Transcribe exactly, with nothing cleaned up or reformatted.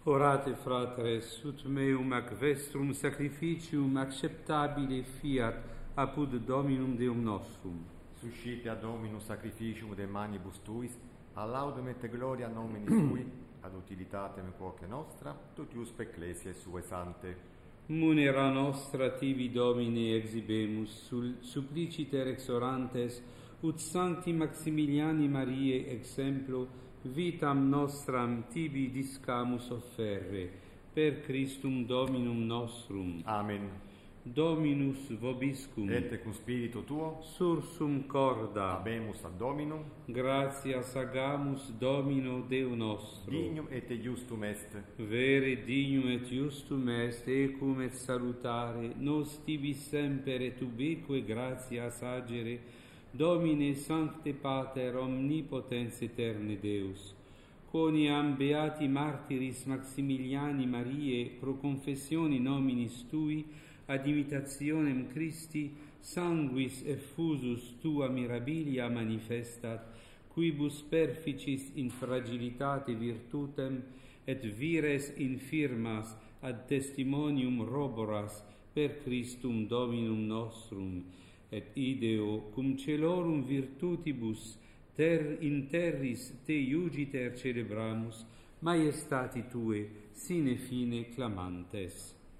Orate, fratres, ut meum ac vestrum sacrificium acceptabile fiat apud Dominum Deum nostrum. Suscipia Dominum sacrificium de manibus tuis, a laudem et gloria nomini sui, ad utilitatem quoque nostra, totius per ecclesiae sue sante. Munera nostra tibi Domine exibemus, sul suppliciter exorantes, ut Sancti Maximiliani Mariae exemplo, vitam nostram tibi discamus offerre, per Christum Dominum nostrum. Amen. Dominus vobiscum. Et cum spiritu tuo, Sursum corda. habemus ad Dominum, Gratias agamus Domino Deo nostro. dignum et justum est. Vere dignum et justum est, ecum et salutare, nos tibi semper et ubique gratias agere, Domine Sancte Pater omnipotens eterne Deus, quoniam beati martiris Maximiliani Mariae pro confessione nominis tui ad imitationem Christi sanguis effusus tua mirabilia manifestat, quibus perficis in fragilitate virtutem et vires infirmas ad testimonium roboras per Christum Dominum nostrum, et ideo cum celorum virtutibus ter in terris te iugiter celebramus, maiestati tue sine fine clamantes.